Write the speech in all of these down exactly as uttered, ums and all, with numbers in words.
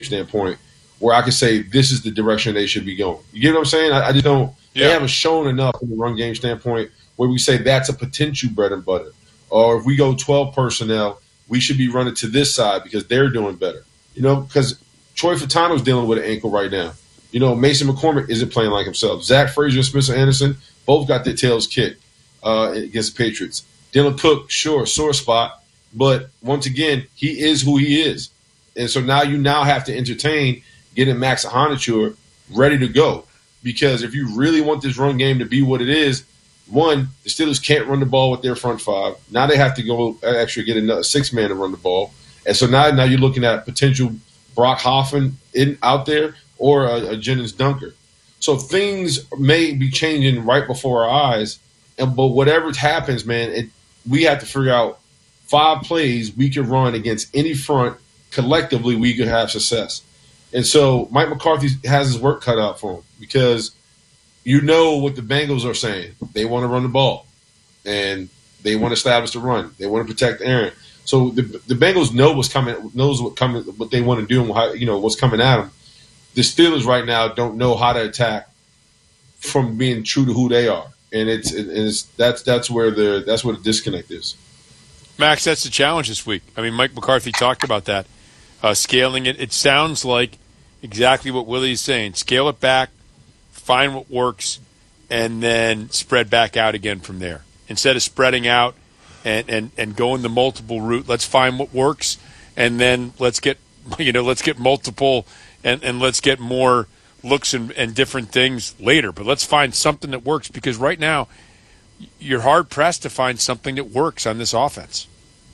standpoint where I could say this is the direction they should be going. You get what I'm saying? I, I just don't. Yeah. They haven't shown enough from the run game standpoint where we say that's a potential bread and butter. Or if we go twelve personnel, we should be running to this side because they're doing better. You know, because Troy Fatano's dealing with an ankle right now. You know, Mason McCormick isn't playing like himself. Zach Frazier and Spencer Anderson both got their tails kicked uh, against the Patriots. Dylan Cook, sure, sore spot. But once again, he is who he is. And so now you now have to entertain getting Max Ahanature ready to go. Because if you really want this run game to be what it is, one, the Steelers can't run the ball with their front five. Now they have to go actually get another six man to run the ball. And so now, now you're looking at potential Brock Hoffman in, out there or a, a Jennings Dunker. So things may be changing right before our eyes. And but whatever happens, man, it, we have to figure out five plays we can run against any front. Collectively, we could have success. And so Mike McCarthy has his work cut out for him because you know what the Bengals are saying. They want to run the ball, and they want to establish the run. They want to protect Aaron. So the the Bengals know what's coming, knows what coming, what they want to do, and how, you know what's coming at them. The Steelers right now don't know how to attack from being true to who they are, and it's it's that's that's where the that's where the disconnect is. Max, that's the challenge this week. I mean, Mike McCarthy talked about that, uh, scaling it. It sounds like exactly what Willie's saying. Scale it back, find what works, and then spread back out again from there. Instead of spreading out and, and, and going the multiple route, let's find what works, and then let's get you know let's get multiple and, and let's get more looks and, and different things later. But let's find something that works because right now you're hard pressed to find something that works on this offense.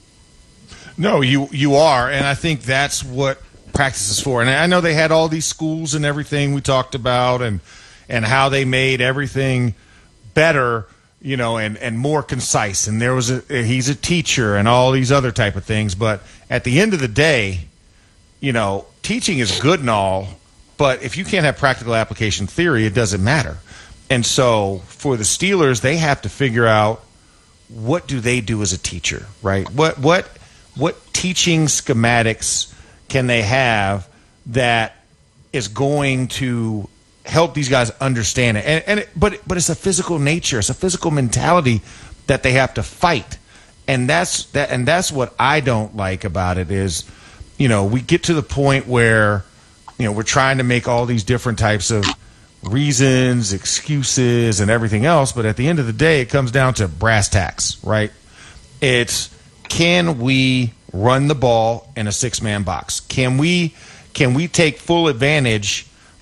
No, you you are, and I think that's what practice is for. And I know they had all these schools and everything we talked about, and and how they made everything better, you know, and, and more concise. And there was a he's a teacher and all these other type of things. But at the end of the day, you know, teaching is good and all, but if you can't have practical application theory, it doesn't matter. And so for the Steelers, they have to figure out what do they do as a teacher, right? What what what teaching schematics can they have that is going to help these guys understand it? And, and it, but but it's a physical nature, it's a physical mentality that they have to fight, and that's that. And that's what I don't like about it is, you know, we get to the point where, you know, we're trying to make all these different types of reasons, excuses, and everything else, but at the end of the day, it comes down to brass tacks, right? It's can we run the ball in a six-man box? Can we can we take full advantage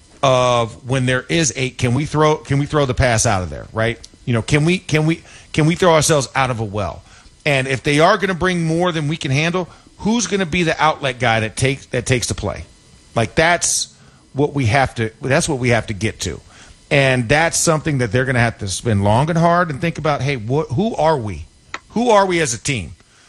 of when there is a can we throw can we throw the pass out of there, right? You know, can we can we can we throw ourselves out of a well? And if they are going to bring more than we can handle, who's going to be the outlet guy that takes that takes the play? Like that's what we have to that's what we have to get to. And that's something that they're going to have to spend long and hard and think about, hey, what, who are we? Who are we as a team?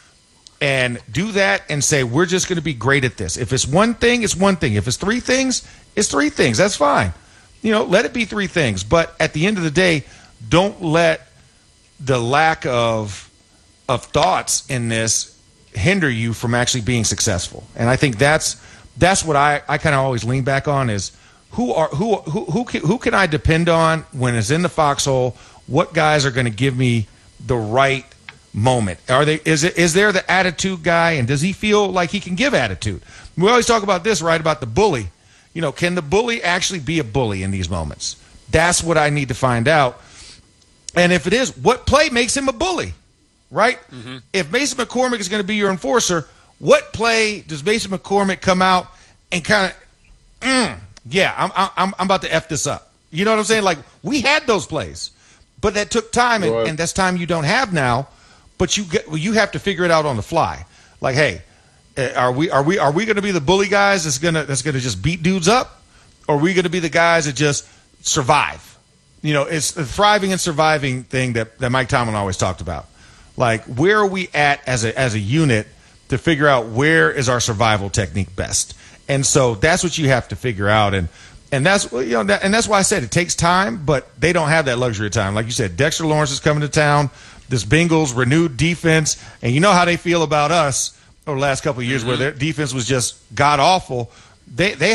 And do that and say, we're just going to be great at this. If it's one thing, it's one thing. If it's three things, it's three things. That's fine. You know, let it be three things. But at the end of the day, don't let the lack of of thoughts in this hinder you from actually being successful. And I think that's that's what I, I kind of always lean back on is who are who who who can, who can I depend on when it's in the foxhole? What guys are going to give me the right moment? Are they is it is there the attitude guy, and does he feel like he can give attitude? We always talk about this, right, about the bully. You know, can the bully actually be a bully in these moments? That's what I need to find out. And if it is, what play makes him a bully, right? Mm-hmm. If Mason McCormick is going to be your enforcer, what play does Mason McCormick come out and kind of, mm, yeah, I'm I'm I'm about to F this up. You know what I'm saying? Like we had those plays, but that took time, and, right. and that's time you don't have now. But you get, well, you have to figure it out on the fly. Like, hey, are we are we are we going to be the bully guys that's gonna that's gonna just beat dudes up, or are we going to be the guys that just survive? You know, it's the thriving and surviving thing that, that Mike Tomlin always talked about. Like, where are we at as a as a unit to figure out where is our survival technique best? And so that's what you have to figure out. And and that's you know that, and that's why I said it takes time, but they don't have that luxury of time. Like you said, Dexter Lawrence is coming to town. This Bengals renewed defense, and you know how they feel about us over the last couple of years, mm-hmm. where their defense was just god awful. they they